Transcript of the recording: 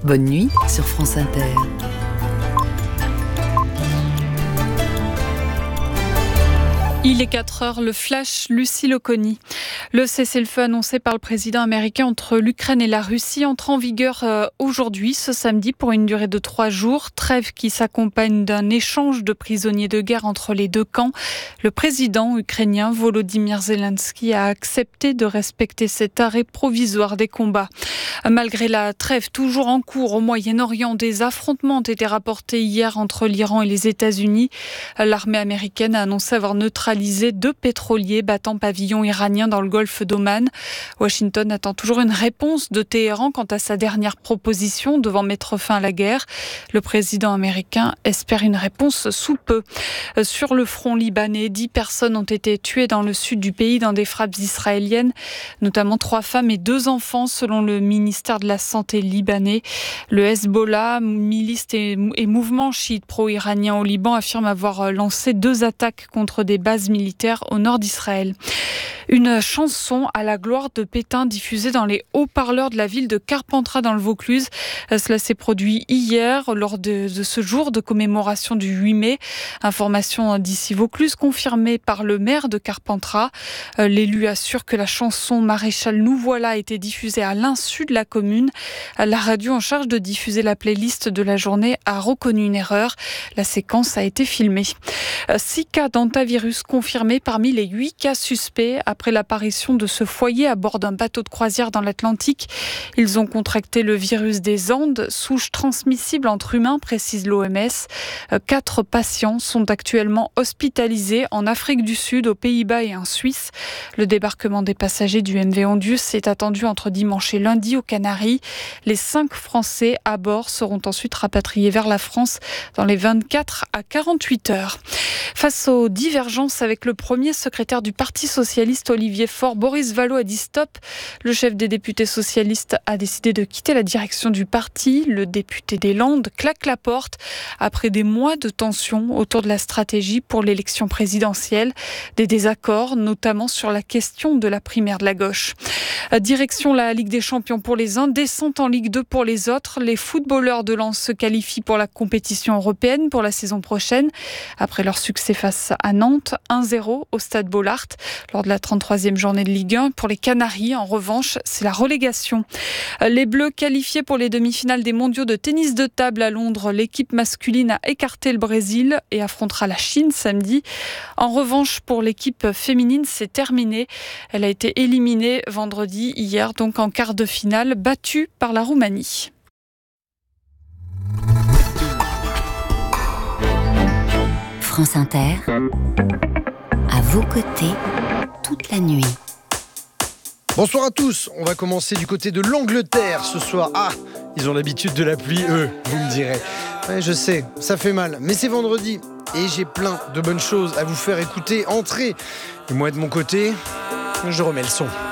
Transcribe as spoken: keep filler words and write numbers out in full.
Bonne nuit sur France Inter. Il est quatre heures, le flash, Lucie Loconi. Le cessez-le-feu annoncé par le président américain entre l'Ukraine et la Russie entre en vigueur euh, aujourd'hui, ce samedi, pour une durée de trois jours. Trêve qui s'accompagne d'un échange de prisonniers de guerre entre les deux camps. Le président ukrainien Volodymyr Zelensky a accepté de respecter cet arrêt provisoire des combats. Malgré la trêve toujours en cours au Moyen-Orient, des affrontements ont été rapportés hier entre l'Iran et les États-Unis. L'armée américaine a annoncé avoir neutralisé deux pétroliers battant pavillon iranien dans le golfe d'Oman. Washington attend toujours une réponse de Téhéran quant à sa dernière proposition devant mettre fin à la guerre. Le président américain espère une réponse sous peu. Sur le front libanais, dix personnes ont été tuées dans le sud du pays dans des frappes israéliennes, notamment trois femmes et deux enfants selon le ministère de la Santé libanais. Le Hezbollah, milice et, et mouvement chiite pro-iranien au Liban, affirme avoir lancé deux attaques contre des bases militaires au nord d'Israël. Une chanson à la gloire de Pétain diffusée dans les haut-parleurs de la ville de Carpentras dans le Vaucluse. Cela s'est produit hier lors de, de ce jour de commémoration du huit mai. Information d'ici Vaucluse confirmée par le maire de Carpentras. L'élu assure que la chanson Maréchal nous voilà a été diffusée à l'insu de la commune. La radio en charge de diffuser la playlist de la journée a reconnu une erreur. La séquence a été filmée. Six cas d'hantavirus confirmés parmi les huit cas suspects après l'apparition de ce foyer à bord d'un bateau de croisière dans l'Atlantique. Ils ont contracté le virus des Andes, souche transmissible entre humains, précise l'O M S. Quatre patients sont actuellement hospitalisés en Afrique du Sud, aux Pays-Bas et en Suisse. Le débarquement des passagers du M V Ondius est attendu entre dimanche et lundi aux Canaries. Les cinq Français à bord seront ensuite rapatriés vers la France dans les vingt-quatre à quarante-huit heures. Face aux divergences avec le premier secrétaire du Parti socialiste, Olivier Faure, Boris Vallaud a dit stop. Le chef des députés socialistes a décidé de quitter la direction du parti. Le député des Landes claque la porte après des mois de tension autour de la stratégie pour l'élection présidentielle. Des désaccords, notamment sur la question de la primaire de la gauche. Direction la Ligue des Champions pour les uns, descente en Ligue deux pour les autres. Les footballeurs de Lens se qualifient pour la compétition européenne pour la saison prochaine. Après leur succès face à Nantes, un zéro au stade Bollaert lors de la trente-troisième journée de Ligue un. Pour les Canaries, en revanche, c'est la relégation. Les Bleus qualifiés pour les demi-finales des mondiaux de tennis de table à Londres. L'équipe masculine a écarté le Brésil et affrontera la Chine samedi. En revanche, pour l'équipe féminine, c'est terminé. Elle a été éliminée vendredi, hier, donc en quart de finale, battue par la Roumanie. France Inter, à vos côtés, toute la nuit. Bonsoir à tous, on va commencer du côté de l'Angleterre ce soir. Ah, ils ont l'habitude de la pluie, eux, vous me direz. Ouais, je sais, ça fait mal, mais c'est vendredi et j'ai plein de bonnes choses à vous faire écouter. Entrez, et moi de mon côté, je remets le son.